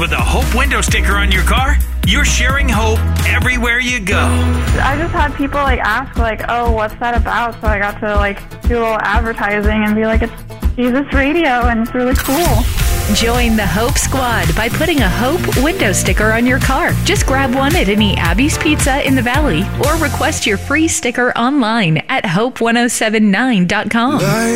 with a Hope window sticker on your car, you're sharing hope everywhere you go. I just had people ask oh, what's that about? So I got to do a little advertising and be like, it's Jesus Radio and it's really cool. Join the Hope Squad by putting a Hope window sticker on your car. Just grab one at any Abby's Pizza in the Valley or request your free sticker online at hope1079.com.